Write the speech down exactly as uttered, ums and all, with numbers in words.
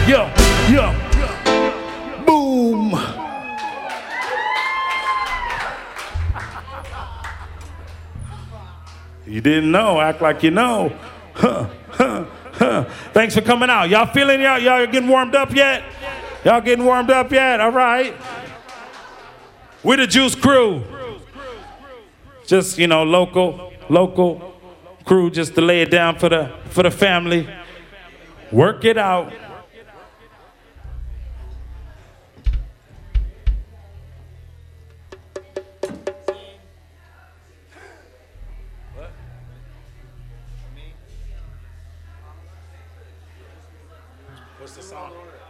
yo, yo. Boom. You didn't know, act like you know. Huh, huh, huh. Thanks for coming out. Y'all feeling y'all, y'all getting warmed up yet? Y'all getting warmed up yet? All right. We're the Juice Crew. Just, you know, local, local crew just to lay it down for the for the family. Work it out. What's the song?